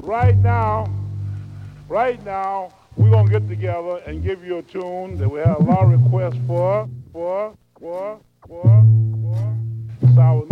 Right now, we're going to get together and give you a tune that we have a lot of requests for. It's our